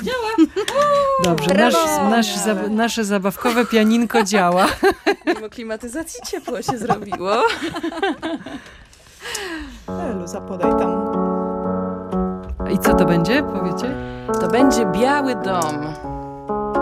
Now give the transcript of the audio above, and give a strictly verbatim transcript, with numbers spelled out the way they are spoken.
Działa! Dobrze, nasz, nasz, za, nasze zabawkowe pianinko działa. Mimo klimatyzacji ciepło się zrobiło. Elu, zapodaj tam. I co to będzie, powiecie? To będzie Biały Dom.